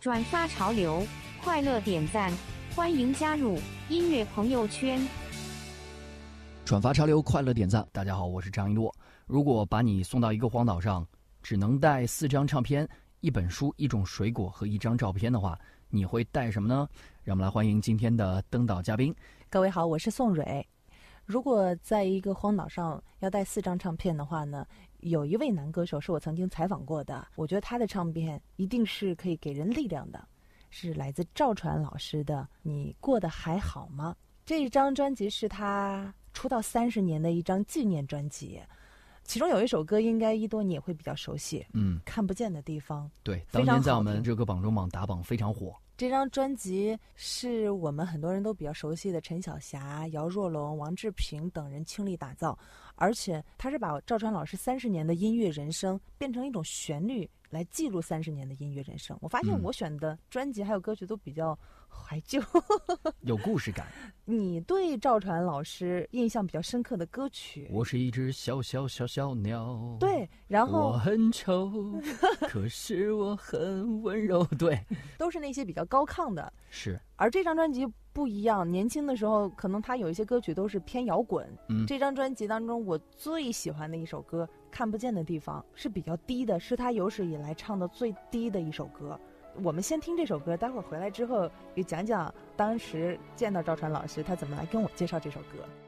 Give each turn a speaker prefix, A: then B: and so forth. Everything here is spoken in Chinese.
A: 转发潮流，快乐点赞，欢迎加入音乐朋友圈。
B: 转发潮流，快乐点赞。大家好，我是张一诺。如果把你送到一个荒岛上，只能带4张唱片、1本书、1种水果和1张照片的话，你会带什么呢？让我们来欢迎今天的登岛嘉宾。
C: 各位好，我是宋蕊。如果在一个荒岛上要带4张唱片的话呢，有一位男歌手是我曾经采访过的，我觉得他的唱片一定是可以给人力量的，是来自赵传老师的《你过得还好吗》。这张专辑是他出道30年的一张纪念专辑，其中有一首歌应该一多你也会比较熟悉，看不见的地方。
B: 对，当年在我们热歌榜中榜打榜非常火。
C: 这张专辑是我们很多人都比较熟悉的陈小霞、姚若龙、王志平等人倾力打造，而且他是把赵传老师30年的音乐人生变成一种旋律来记录30年的音乐人生。我发现我选的专辑还有歌曲都比较怀旧
B: 有故事感。
C: 你对赵传老师印象比较深刻的歌曲？
B: 我是一只小小小小鸟，
C: 对，然后
B: 我很丑可是我很温柔，对，
C: 都是那些比较高亢的。
B: 是，
C: 而这张专辑不一样，年轻的时候可能他有一些歌曲都是偏摇滚。这张专辑当中我最喜欢的一首歌《看不见的地方》是比较低的，是他有史以来唱的最低的一首歌。我们先听这首歌，待会儿回来之后也讲讲当时见到赵传老师他怎么来跟我介绍这首歌。